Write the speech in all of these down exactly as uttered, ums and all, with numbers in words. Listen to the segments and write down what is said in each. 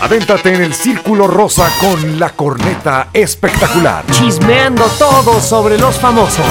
Adéntrate en el Círculo Rosa con la corneta espectacular. Chismeando todo sobre los famosos.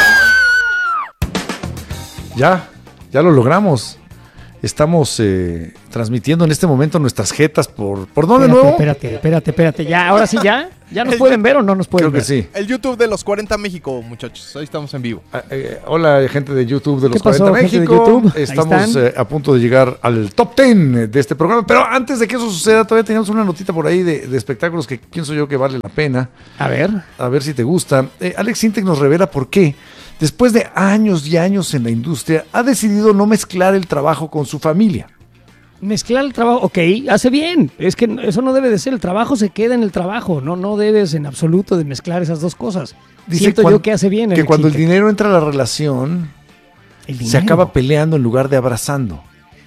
Ya, ya lo logramos. Estamos eh, transmitiendo en este momento nuestras jetas por... ¿Por dónde Espérate, nuevo? espérate, espérate, espérate. Ya, ahora sí ya. ¿Ya nos pueden ver o no nos pueden Creo que ver? sí. El YouTube de los cuarenta México, muchachos. Ahí estamos en vivo. Ah, eh, hola, gente de YouTube de los ¿Qué pasó, cuarenta gente de México. YouTube? Ahí Estamos están. eh, a punto de llegar al top diez de este programa. Pero antes de que eso suceda, todavía teníamos una notita por ahí de, de espectáculos que pienso yo que vale la pena. A ver. A ver si te gusta. Eh, Alex Sintek nos revela por qué, después de años y años en la industria, ha decidido no mezclar el trabajo con su familia. Mezclar el trabajo, ok, hace bien. Es que eso no debe de ser. El trabajo se queda en el trabajo. No, no debes en absoluto de mezclar esas dos cosas. Dice Siento cuan- yo que hace bien. Que Alex cuando el Sintek. dinero entra a la relación, El se dinero. acaba peleando en lugar de abrazando.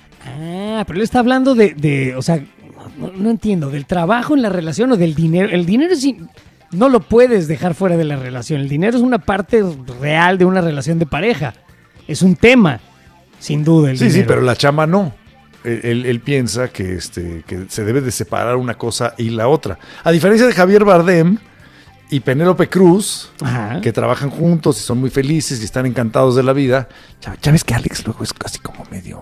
Ah, pero él está hablando de, de o sea, no, no entiendo, del trabajo en la relación o del dinero. El dinero es in- no lo puedes dejar fuera de la relación. El dinero es una parte real de una relación de pareja. Es un tema, sin duda. El Sí, sí, dinero. pero la chama no. Él, él- él piensa que, este, que se debe de separar una cosa y la otra. A diferencia de Javier Bardem y Penélope Cruz, Ajá. que trabajan juntos y son muy felices y están encantados de la vida. Ya, ya ves que Alex luego es casi como medio...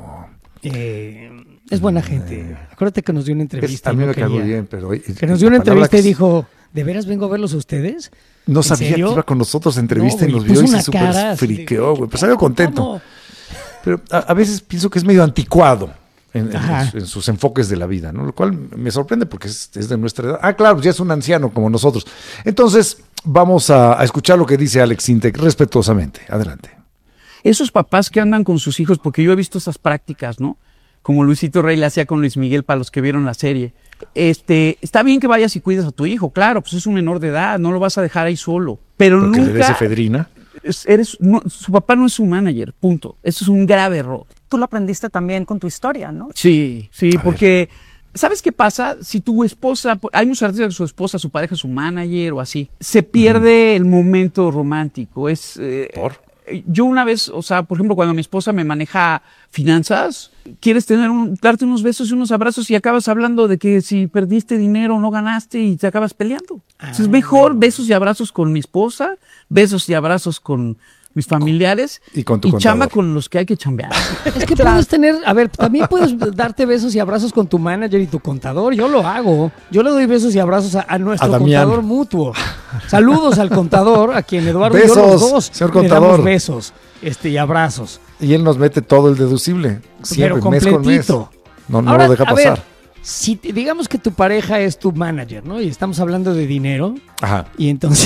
Eh, es buena gente. Acuérdate que nos dio una Es, entrevista. a y mí no me cagó quería. bien, pero... Que nos dio una la palabra entrevista y que- dijo, ¿de veras vengo a verlos a ustedes? No ¿En sabía serio? que iba con nosotros a entrevista No, y güey, nos vio puso y se una súper cara así de, friqueó, güey. Pues ¿cómo? salió contento. Pero a, a veces pienso que es medio anticuado en, en- Ajá. en su- en sus enfoques de la vida, ¿no? Lo cual me sorprende porque es, es de nuestra edad. Ah, claro, ya es un anciano como nosotros. Entonces, vamos a, a escuchar lo que dice Alex Sintek respetuosamente. Adelante. Esos papás que andan con sus hijos, porque yo he visto esas prácticas, ¿no? Como Luisito Rey le hacía con Luis Miguel para los que vieron la serie. Este, está bien que vayas y cuides a tu hijo, claro, pues es un menor de edad, no lo vas a dejar ahí solo. Pero Porque le des nunca efedrina. es- eres, no, su papá no es su manager, punto. Eso es un grave error. Tú lo aprendiste también con tu historia, ¿no? Sí, sí, A porque ¿sabes qué pasa? Si tu esposa, hay muchos artistas que su esposa, su pareja es su manager o así, se pierde el momento romántico. Es eh, ¿Por? Yo una vez, o sea, por ejemplo, cuando mi esposa me maneja finanzas, quieres tener un, darte unos besos y unos abrazos y acabas hablando de que si perdiste dinero o no ganaste y te acabas peleando. Entonces, mejor besos y abrazos con mi esposa, besos y abrazos con mis familiares Y con tu chamba contador. con los que hay que chambear. Es que puedes tener, a ver, también puedes darte besos y abrazos con tu manager y tu contador. Yo lo hago. Yo le doy besos y abrazos a, a nuestro A Damián. contador mutuo. Saludos al contador, a quien Eduardo y Besos, yo los dos señor le contador. damos besos este, y abrazos. Y él nos mete todo el deducible. Siempre, pero mes con mes. completito. No, no Ahora, lo deja a ver, pasar. si te- digamos que tu pareja es tu manager, ¿no? Y estamos hablando de dinero. Ajá. Y entonces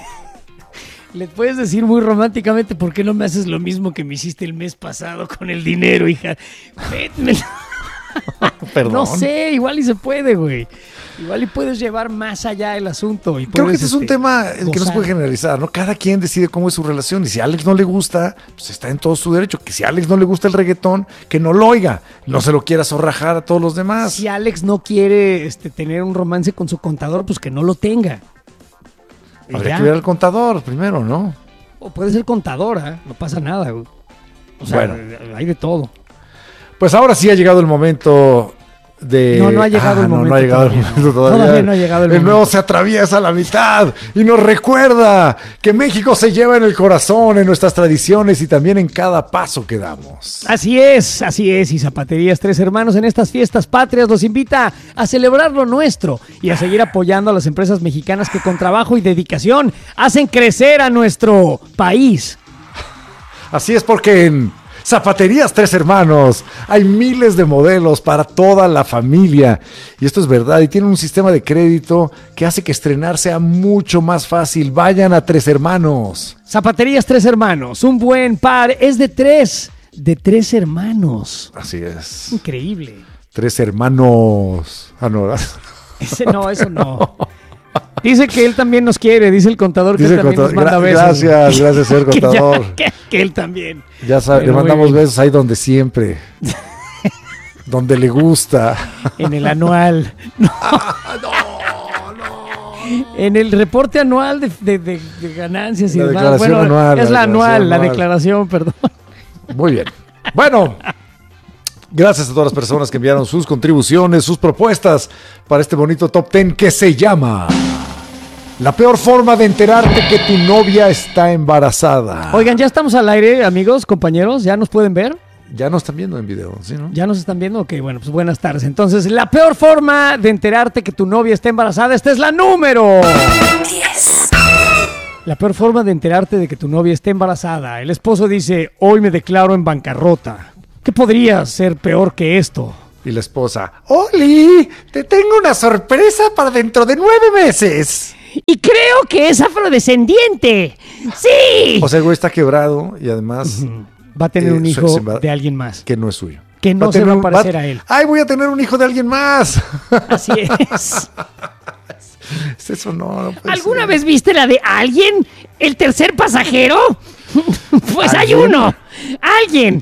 le puedes decir muy románticamente, ¿por qué no me haces lo mismo que me hiciste el mes pasado con el dinero, hija? Vétmelo. Perdón. No sé, igual y se puede, güey. Igual y puedes llevar más allá el asunto. Y Creo que puedes, este es un este, tema el que no se gozar. puede generalizar, ¿no? Cada quien decide cómo es su relación. Y si a Alex no le gusta, pues está en todo su derecho. Que si a Alex no le gusta el reggaetón, que no lo oiga. No se lo quiera zorrajar a todos los demás. Si Alex no quiere este, tener un romance con su contador, pues que no lo tenga. Y Habría ya. que ver al contador primero, ¿no? O puede ser contadora, no pasa nada, güey. O sea, Bueno. hay de todo. Pues ahora sí ha llegado el momento de... No, no ha llegado el no, momento No ha llegado todavía, el momento no. todavía. Todavía no ha llegado el El nuevo momento. se atraviesa la mitad y nos recuerda que México se lleva en el corazón, en nuestras tradiciones y también en cada paso que damos. Así es, así es. Y Zapaterías Tres Hermanos en estas fiestas patrias los invita a celebrar lo nuestro y a seguir apoyando a las empresas mexicanas que con trabajo y dedicación hacen crecer a nuestro país. Así es porque en Zapaterías Tres Hermanos hay miles de modelos para toda la familia. Y esto es verdad. Y tienen un sistema de crédito que hace que estrenar sea mucho más fácil. Vayan a Tres Hermanos. Zapaterías Tres Hermanos, un buen par es de tres, de tres hermanos. Así es. Increíble. Tres hermanos. Ah, no, ¿verdad? Ese no, eso no. Dice que él también nos quiere, dice el contador que Dice él el también contador. nos manda Gra- besos. gracias, gracias, señor Que ya- contador. que, que él también. Ya sabe, le Pero muy mandamos bien. besos ahí donde siempre. Donde le gusta. En el anual. No. En el reporte anual de, de- de- de ganancias y La demás. declaración Bueno, anual, es la la declaración anual, la anual. declaración, perdón. Muy bien. Bueno, Gracias a todas las personas que enviaron sus contribuciones, sus propuestas para este bonito top ten que se llama La peor forma de enterarte que tu novia está embarazada. Oigan, ya estamos al aire, amigos, compañeros, ¿ya nos pueden ver? Ya nos están viendo en video, ¿sí, no? ¿Ya nos están viendo? Ok, bueno, pues buenas tardes. Entonces, la peor forma de enterarte que tu novia está embarazada, esta es la número diez. La peor forma de enterarte de que tu novia está embarazada. El esposo dice, hoy me declaro en bancarrota. ¿Qué podría ser peor que esto? Y la esposa, Oli, te tengo una sorpresa para dentro de nueve meses. Y creo que es afrodescendiente. ¡Sí! O sea, el güey está quebrado y además... Uh-huh. Va a tener eh, un hijo se va, de alguien más. Que no es suyo. Que no va se va a un, parecer va, a él. ¡Ay, voy a tener un hijo de alguien más! Así es. Eso no, no puede ¿Alguna ser. vez viste la de Alguien? ¿El tercer pasajero? Pues hay ¿Alguien? uno. ¡Alguien!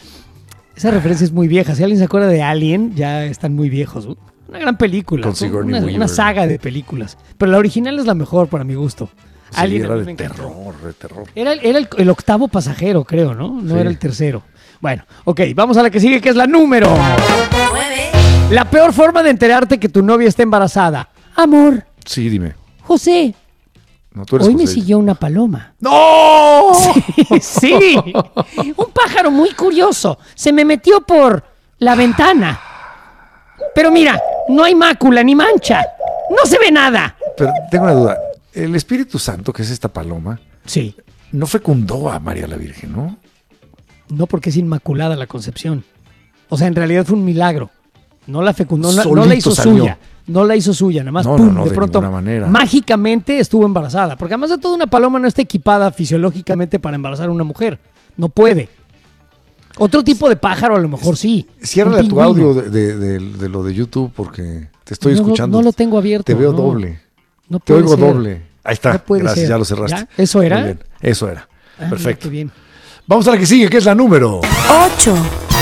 Esa referencia es muy vieja. Si alguien se acuerda de Alien, ya están muy viejos. Una gran película. Con Sigourney una, Weaver. una saga de películas. Pero la original es la mejor para mi gusto. Sí, Alien era a mí de me encantó. terror, de terror. Era, el, era el, el octavo pasajero, creo, ¿no? No Sí. era el tercero. Bueno, ok, vamos a la que sigue, que es la número nueve. La peor forma de enterarte que tu novia está embarazada. Amor, Sí, dime. José, No, tú eres hoy me José. siguió una paloma. ¡No! Sí, un pájaro muy curioso. Se me metió por la ventana. Pero mira, no hay mácula ni mancha. No se ve nada. Pero tengo una duda. El Espíritu Santo, que es esta paloma, Sí, no fecundó a María la Virgen, ¿no? no porque es inmaculada la concepción. O sea, en realidad fue un milagro. No la fecundó, no, la- no Solito la hizo salió. suya. No la hizo suya, nada más No, pum, no, no, de de pronto ninguna manera. mágicamente estuvo embarazada. Porque además de todo, una paloma no está equipada fisiológicamente para embarazar a una mujer. No puede. Otro tipo de pájaro a lo mejor sí. Ciérrale Un a tu pingüino. audio de, de- de- de lo de YouTube porque te estoy No, no, escuchando. no lo tengo abierto, Te veo no. doble. No Te puede oigo ser. doble. Ahí está. No puede Gracias, ser. ya lo cerraste. ¿Ya? ¿Eso era? Muy bien. Eso era. Ah, mira, Perfecto. qué bien. Vamos a la que sigue, que es la número. ocho.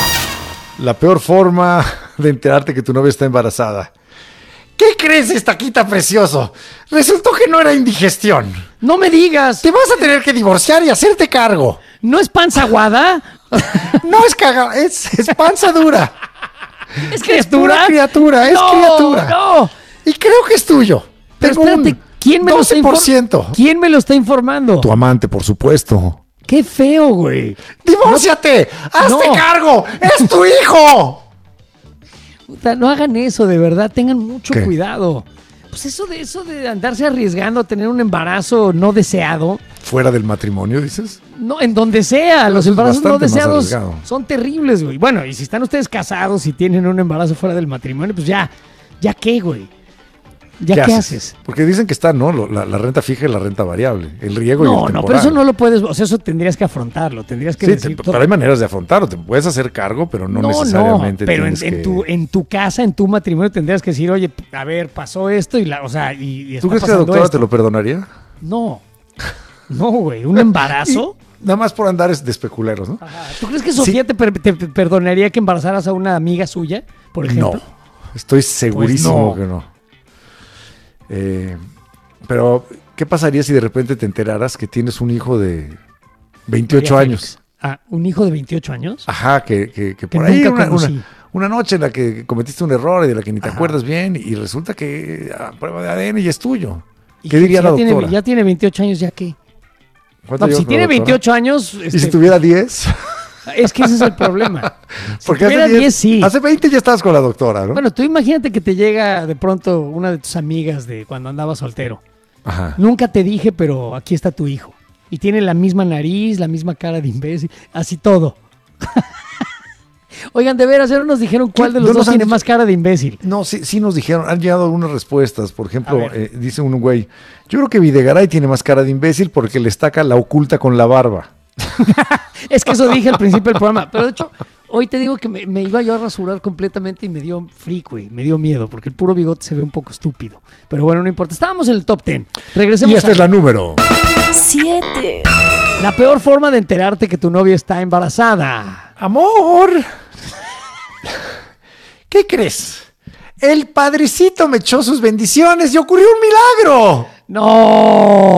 La peor forma de enterarte que tu novia está embarazada. ¿Qué crees, estaquita precioso? Resultó que no era indigestión. No me digas. Te vas a tener que divorciar y hacerte cargo. ¿No es panza aguada? No es caga, es, es panza dura. ¿Es Es criatura? pura criatura, es no, criatura. No. Y creo que es tuyo. Pero Tengo espérate, un ¿quién me lo está doce por infor- ciento. ¿Quién me lo está informando? Tu amante, por supuesto. Qué feo, güey. ¡Divórciate! ¡Hazte No. cargo! ¡Es tu hijo! Puta, no hagan eso, de verdad, tengan mucho ¿Qué? cuidado. Pues eso de eso de andarse arriesgando a tener un embarazo no deseado, Fuera del matrimonio, dices. no, en donde sea, los eso es embarazos no bastante más deseados arriesgado. son terribles, güey. Bueno, y si están ustedes casados y tienen un embarazo fuera del matrimonio, pues ya, ¿ya qué, güey? ¿Ya qué, haces? Porque dicen que está, ¿no? Lo- La, la renta fija y la renta variable. El riego y el No, temporal. no, pero eso no lo puedes, o sea, eso tendrías que afrontarlo, tendrías que Sí, decir te- todo. pero hay maneras de afrontarlo. Te puedes hacer cargo, pero no, No, necesariamente no, pero en, tienes en que... tu, en tu casa, en tu matrimonio, tendrías que decir, oye, a ver, pasó esto y la, o sea, y, y está ¿Tú crees que la pasando doctora esto. te lo perdonaría? No, no, güey, un embarazo. Y nada más por andar es de especuleros, ¿no? Ajá. ¿Tú crees que Sofía te, per- te perdonaría que embarazaras a una amiga suya, por ejemplo? No, estoy segurísimo Pues no. que no. Eh, pero, ¿qué pasaría si de repente te enteraras que tienes un hijo de veintiocho María años? Félix. Ah, ¿un hijo de veintiocho años? Ajá, que, que, que por Que ahí nunca una, conocí. una- una noche en la que cometiste un error y de la que ni te Ajá. acuerdas bien y resulta que a prueba de A D N y es tuyo. ¿Y ¿Qué que diría si la ya tiene- doctora? ya tiene veintiocho años, ¿ya qué? No, ¿Cuánto pues llevas si con la tiene doctora? veintiocho años... ¿Y este, si tuviera diez? es que ese es el problema. Si Porque tuviera hace diez, diez, sí. Hace veinte ya estabas con la doctora, ¿no? Bueno, tú imagínate que te llega de pronto una de tus amigas de cuando andabas soltero. Ajá. Nunca te dije, pero aquí está tu hijo. Y tiene la misma nariz, la misma cara de imbécil, así todo. Oigan, de veras, ya no nos dijeron cuál de los No nos dos han tiene dicho- más cara de imbécil. No, sí, sí nos dijeron, han llegado algunas respuestas. Por ejemplo, A ver. eh, dice un güey, yo creo que Videgaray tiene más cara de imbécil porque le estaca la oculta con la barba. Es que eso dije al principio del programa. Pero de hecho, hoy te digo que me, me iba yo a rasurar completamente y me dio freak, güey. Me dio miedo porque el puro bigote se ve un poco estúpido. Pero bueno, no importa. Estábamos en el top diez. Regresemos Y esta a es la número. siete. la peor forma de enterarte que tu novia está embarazada. Amor, ¿qué crees? El padrecito me echó sus bendiciones y ocurrió un milagro. ¡No!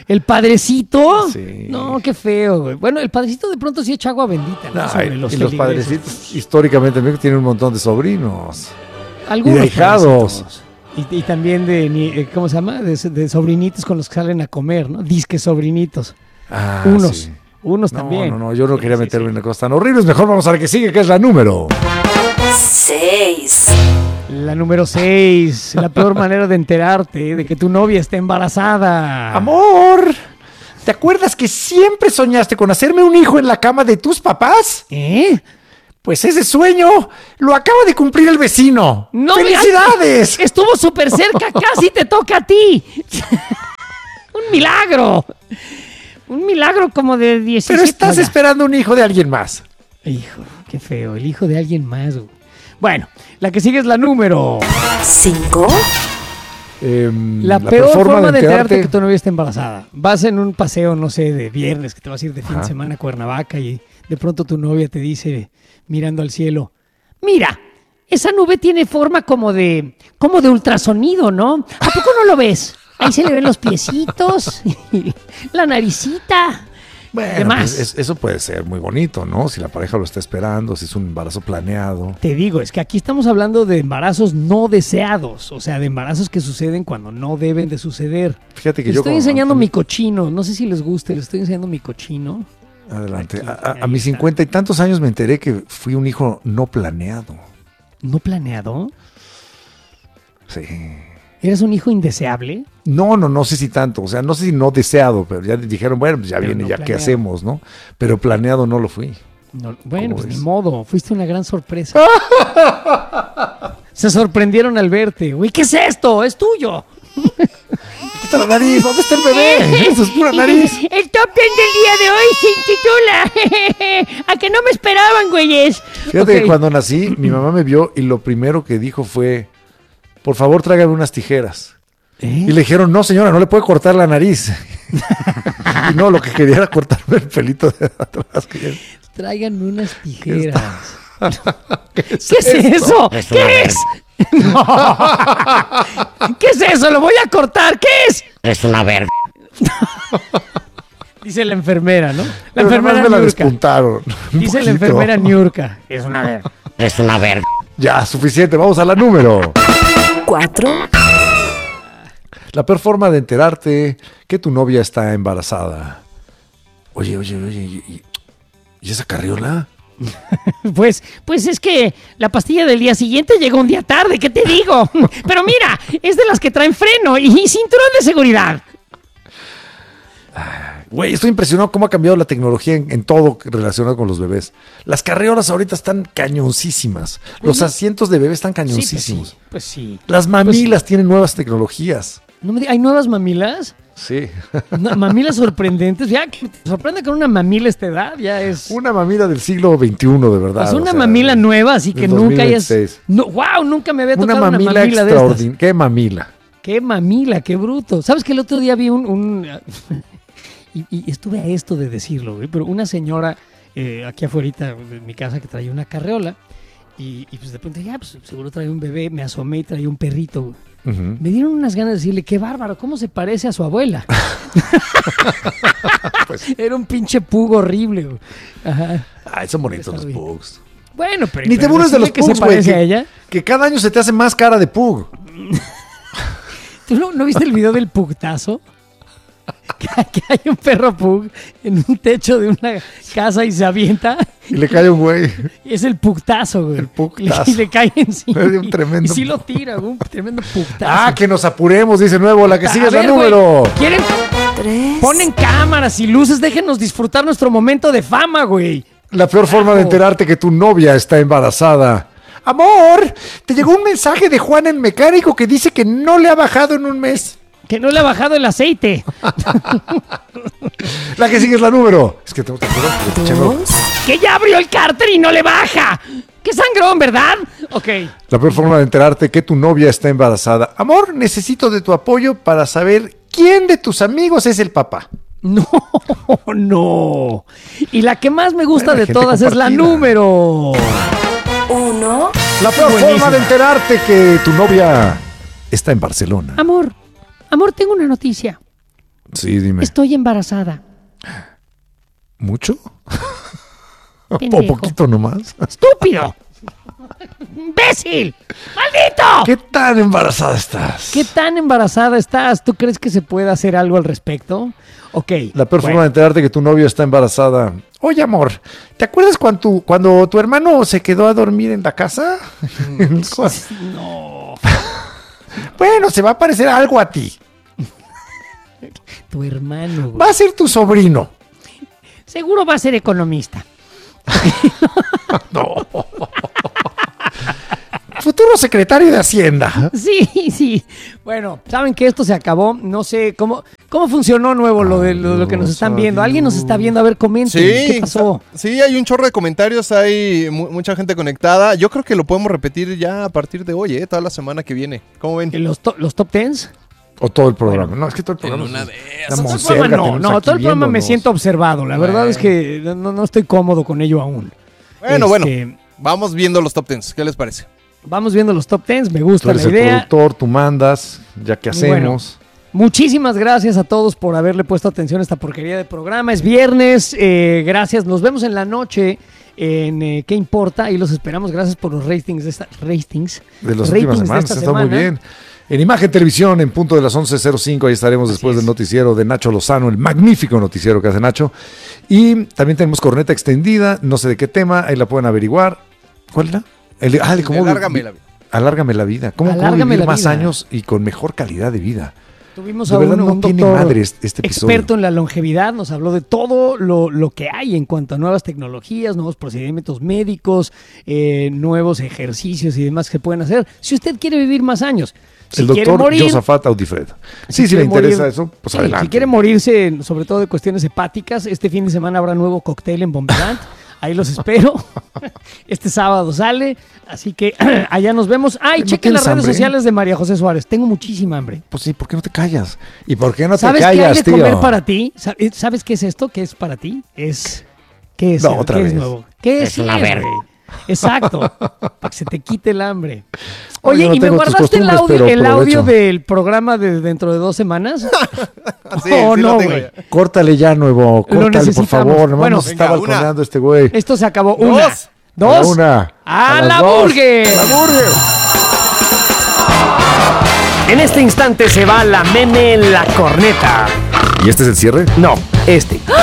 ¿El padrecito? Sí. No, qué feo, güey. Bueno, el padrecito de pronto sí echa agua bendita, ¿no? No, Sobre y los los feligreses. padrecitos históricamente también tienen un montón de sobrinos. Algunos y de hijados. padrecitos. Y, y también de, ni- ¿cómo se llama? De, de sobrinitos con los que salen a comer, ¿no? Disque sobrinitos. Ah, Unos. sí. Unos No, también. no, no, yo no Sí, quería sí, meterme sí. en cosas tan horribles. Mejor vamos a la que sigue, que es la número. seis. La número seis. La peor manera de enterarte de que tu novia está embarazada. Amor, ¿te acuerdas que siempre soñaste con hacerme un hijo en la cama de tus papás? ¿Eh? Pues ese sueño lo acaba de cumplir el vecino. ¡No me- ¡Felicidades! ay! Estuvo súper cerca, casi te toca a ti. Un milagro. Un milagro como de diecisiete. Pero estás Oiga. esperando un hijo de alguien más. Hijo, qué feo, el hijo de alguien más. Güey. Bueno, la que sigue es la número. cinco. Em, La, peor forma, de enterarte que tu novia está embarazada. Vas en un paseo, no sé, de viernes, que te vas a ir de fin de Ajá. semana a Cuernavaca y de pronto tu novia te dice, mirando al cielo, mira, esa nube tiene forma como de, como de ultrasonido, ¿no? ¿A poco no lo ves? Ahí se le ven los piecitos, la naricita. Bueno, Demás. pues, es- eso puede ser muy bonito, ¿no? Si la pareja lo está esperando, si es un embarazo planeado. Te digo, es que aquí estamos hablando de embarazos no deseados, o sea, de embarazos que suceden cuando no deben de suceder. Fíjate que Les yo... estoy como- enseñando mi cochino, no sé si les guste, les estoy enseñando mi cochino. Adelante. Aquí, A, a- a ahí mis está. cincuenta y tantos años me enteré que fui un hijo no planeado. ¿No planeado? Sí. ¿Eres un hijo indeseable? No, no, no sé si tanto. O sea, no sé si no deseado, pero ya dijeron, bueno, pues ya Pero viene, no ya qué planeado. hacemos, ¿no? Pero planeado no lo fui. No, bueno, ¿Cómo pues ves? ni modo, fuiste una gran sorpresa. Se sorprendieron al verte. Güey, ¿qué es esto? Es tuyo. Aquí está la nariz, ¿dónde está el bebé? Eso es pura nariz. El top ten del día de hoy se intitula A que no me esperaban, güeyes. Fíjate Ok. que cuando nací, mi mamá me vio y lo primero que dijo fue, por favor, tráigame unas tijeras. ¿Eh? Y le dijeron, no señora, no le puede cortar la nariz. Y no, lo que quería era cortarme el pelito de atrás. que- Tráiganme unas tijeras. ¿Qué es eso? ¿Qué es? No. ¿Qué es eso? Lo voy a cortar. ¿Qué es? Es una verga. Dice la enfermera, ¿no? La Pero nada más enfermera me la Niurka. despuntaron. Un Dice la poquito. enfermera Niurka. Es una verga. Es una verga. Ya, suficiente, vamos a la número. cuatro. La peor forma de enterarte que tu novia está embarazada. Oye, oye, oye, ¿y, y- y esa carriola? Pues, pues es que la pastilla del día siguiente llegó un día tarde, ¿qué te digo? Pero mira, es de las que traen freno y cinturón de seguridad. Güey, estoy impresionado cómo ha cambiado la tecnología en, en todo relacionado con los bebés. Las carriolas ahorita están cañoncísimas. Los asientos de bebé están Sí, pues cañoncísimos. sí. Pues sí. Las mamilas tienen nuevas tecnologías. No me digas, ¿hay nuevas mamilas? Sí. No, mamilas sorprendentes. Ya que te sorprende con una mamila a esta edad, ya es. Una mamila del siglo veintiuno, de verdad. Pues una o sea, mamila nueva, así que del nunca hayas. dos mil veintiséis. No, wow, nunca me había Una tocado una mamila, mamila, de estas. extraordinaria. ¿Qué mamila? Qué mamila, qué bruto. ¿Sabes que el otro día vi un... un- y, y estuve a esto de decirlo, güey, pero una señora eh, aquí afuera de mi casa que traía una carreola y, y pues de pronto dije, ah, pues seguro trae un bebé, me asomé y traía un perrito, güey. Ujú. Me dieron unas ganas de decirle, qué bárbaro, ¿cómo se parece a su abuela? Era un pinche pug horrible, güey. Ajá. Ay, son bonitos Está los bien. pugs. Bueno, pero... Ni te pero burles de decirle los que pugs, se güey. parece a Que, ella. que cada año se te hace más cara de pug. ¿Tú no, no viste el video del pugtazo? Que, que hay un perro pug en un techo de una casa y se avienta. Y le cae un güey. Y es el pugtazo, güey. El pugtazo. Y le, y le cae encima. Es un tremendo- Y sí lo tira, güey, un tremendo pugtazo. Ah, que nos apuremos, dice nuevo. La que sigue A es la ver, güey, número. ¿Quieren? tres. Ponen cámaras y luces, déjenos disfrutar nuestro momento de fama, güey. La peor forma de enterarte que tu novia está embarazada. Amor, te llegó un mensaje de Juan el mecánico que dice que no le ha bajado en un mes. Que no le ha bajado el aceite. La que sigue es la número. Es que tengo que apurar, porque pinche no. dos. Que ya abrió el cárter y no le baja. Qué sangrón, ¿verdad? Ok. La peor forma de enterarte que tu novia está embarazada. Amor, necesito de tu apoyo para saber quién de tus amigos es el papá. No, no. Y la que más me gusta Bueno, de gente todas es la compartida. número. uno. La peor Buenísima. forma de enterarte que tu novia está en Barcelona. Amor, amor, tengo una noticia. Sí, dime. Estoy embarazada. ¿Mucho? ¿O Pendejo. poquito nomás? ¡Estúpido! ¡Imbécil! ¡Maldito! ¿Qué tan embarazada estás? ¿Qué tan embarazada estás? ¿Tú crees que se puede hacer algo al respecto? Ok. La peor bueno. forma de enterarte que tu novio está embarazada. Oye, amor, ¿te acuerdas cuando tu, cuando tu hermano se quedó a dormir en la casa? No. Bueno, se va a parecer algo a ti. Tu hermano, güey. Va a ser tu sobrino. Seguro va a ser economista. No. Futuro secretario de Hacienda. Sí, sí. Bueno, saben que esto se acabó. No sé cómo, cómo funcionó nuevo lo de lo, lo que nos están viendo. ¿Alguien nos está viendo? A ver, comenten. Sí, ¿Qué pasó? sí, hay un chorro de comentarios, hay mu- mucha gente conectada. Yo creo que lo podemos repetir ya a partir de hoy, ¿eh? Toda la semana que viene. ¿Cómo ven? ¿Los, to- los top tens? O todo el programa. No, es que todo el En programa. una es- de está esas. Todo el monserga, programa no, tenemos no, aquí todo el programa me viéndonos. siento observado. La verdad Bueno. es que no, no estoy cómodo con ello aún. Bueno, Este, bueno. Vamos viendo los top tens. ¿Qué les parece? Vamos viendo los top tens, me Tú gusta eres la el idea. productor, tú mandas, ya que Y bueno, hacemos. Muchísimas gracias a todos por haberle puesto atención a esta porquería de programa. Es viernes, eh, gracias. Nos vemos en la noche en eh, ¿Qué importa? Y los esperamos. Gracias por los ratings de esta ratings. De las ratings últimas de semanas, esta está muy semana. bien. En Imagen Televisión, en punto de las once cero cinco, ahí estaremos después es. del noticiero de Nacho Lozano, el magnífico noticiero que hace Nacho. Y también tenemos corneta extendida, no sé de qué tema, ahí la pueden averiguar. ¿Cuál era? El de, ah, de cómo Alárgame vi- la vida. Alárgame la vida. ¿Cómo, cómo Alárgame vivir la más vida. años y con mejor calidad de vida? Tuvimos De a verdad un, no un tiene doctor madre este- este episodio. experto en la longevidad, nos habló de todo lo, lo que hay en cuanto a nuevas tecnologías, nuevos procedimientos médicos, eh, nuevos ejercicios y demás que pueden hacer. Si usted quiere vivir más años, si el quiere doctor morir, Josafat Audifred. Sí, si, quiere le interesa morir- eso, pues sí, adelante. Si quiere morirse, sobre todo de cuestiones hepáticas, este fin de semana habrá nuevo cóctel en Bomberant. Ahí los espero. Este sábado sale. Así que allá nos vemos. Ay, ¿No chequen las tienes redes hambre? sociales de María José Suárez. Tengo muchísima hambre. Pues sí, ¿por qué no te callas? ¿Y por qué no te ¿Sabes qué hay callas, de tío? comer para ti? Sa- eh, ¿Sabes qué es esto? ¿Qué es para ti? Es... ¿Qué es? No, eh? otra ¿Qué vez. es nuevo? ¿Qué es? Es la güey? verga. Exacto. Para que se te quite el hambre. No, Oye, yo no ¿y me tengo tus guardaste el costumbres, audio, pero el audio aprovecho. del programa de dentro de dos semanas? Sí, Oh, sí lo no, tengo güey. ya. Córtale ya, nuevo. Córtale, por necesitamos. favor. Nomás Bueno, nos está venga, una. balconeando este güey. Esto se acabó. Dos. Una. A Dos. la una. ¡A las la dos. burger! ¡A la burger! En este instante se va la meme en la corneta. ¿Y este es el cierre? No, este.